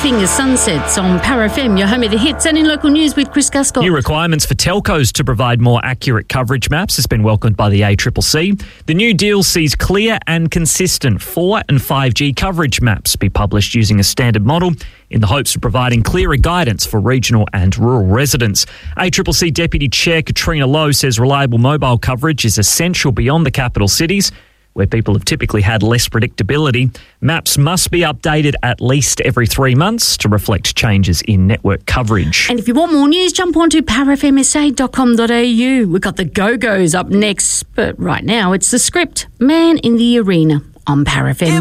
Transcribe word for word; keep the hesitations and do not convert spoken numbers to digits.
Finger Sunsets on Power F M, your home of the hits, and in local news with Chris Guscott. New requirements for telcos to provide more accurate coverage maps has been welcomed by the A C C C. The new deal sees clear and consistent four and five G coverage maps be published using a standard model in the hopes of providing clearer guidance for regional and rural residents. A C C C Deputy Chair Katrina Lowe says reliable mobile coverage is essential beyond the capital cities, where people have typically had less predictability. Maps must be updated at least every three months to reflect changes in network coverage. And if you want more news, jump on to power f m s a dot com dot a u. We've got the Go-Go's up next, but right now it's The Script, Man in the Arena on Power F M.